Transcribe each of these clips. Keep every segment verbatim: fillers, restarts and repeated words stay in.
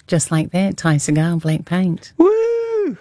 Just like that, Ty Segall, Black Paint. Woo!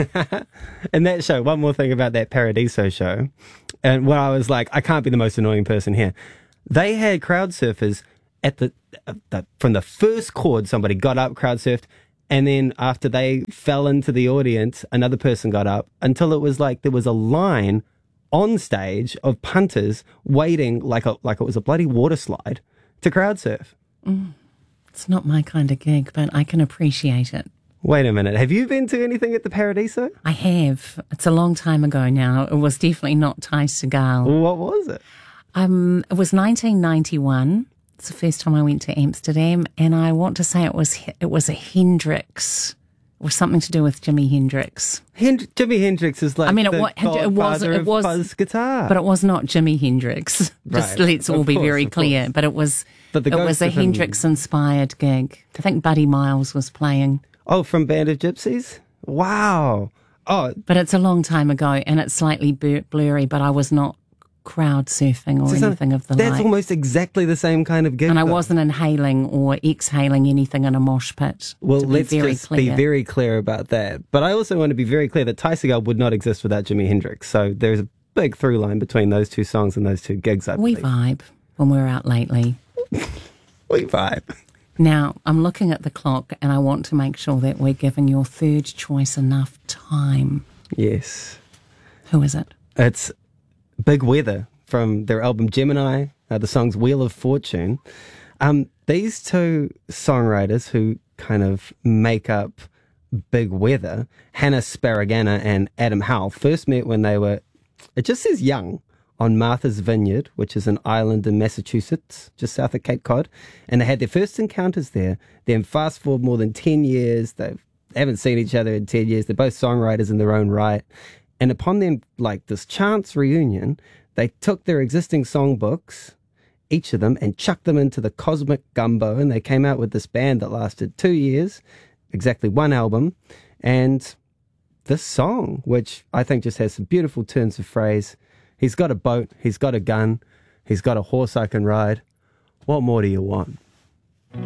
And that show, one more thing about that Paradiso show, and where I was like, I can't be the most annoying person here. They had crowd surfers at the, uh, the from the first chord, somebody got up, crowd surfed, and then after they fell into the audience, another person got up, until it was like there was a line on stage of punters waiting like a like it was a bloody water slide to crowd surf. Mm. It's not my kind of gig, but I can appreciate it. Wait a minute. Have you been to anything at the Paradiso? I have. It's a long time ago now. It was definitely not Ty Segall. What was it? Um, it was nineteen ninety-one. It's the first time I went to Amsterdam, and I want to say it was it was a Hendrix. It was something to do with Jimi Hendrix. Hend- Jimi Hendrix is like I mean, it, the wa- it was it was fuzz guitar, but it was not Jimi Hendrix. Just Right. let's all Of be course, very of clear. course. But it was But the it was ghost a of him- Hendrix-inspired gig. I think Buddy Miles was playing. Oh, from Band of Gypsies? Wow. Oh, But it's a long time ago, and it's slightly bur- blurry. But I was not crowd surfing or so anything of the that's like. almost exactly the same kind of gig. And I though. wasn't inhaling or exhaling anything in a mosh pit. Well, to be let's very just clear. be very clear about that. But I also want to be very clear that Ty Segall would not exist without Jimi Hendrix. So there's a big through line between those two songs and those two gigs, I We believe. vibe when we're out lately. We vibe. Now, I'm looking at the clock and I want to make sure that we're giving your third choice enough time. Yes. Who is it? It's Big Weather from their album Gemini. Uh, the song's Wheel of Fortune. Um, these two songwriters who kind of make up Big Weather, Hannah Sparagana and Adam Howell, first met when they were, it just says young, on Martha's Vineyard, which is an island in Massachusetts, just south of Cape Cod. And they had their first encounters there. Then fast forward more than ten years, they haven't seen each other in ten years. They're both songwriters in their own right. And upon them, like this chance reunion, they took their existing songbooks, each of them, and chucked them into the cosmic gumbo. And they came out with this band that lasted two years, exactly one album. And this song, which I think just has some beautiful turns of phrase. He's got a boat, he's got a gun, he's got a horse I can ride. What more do you want?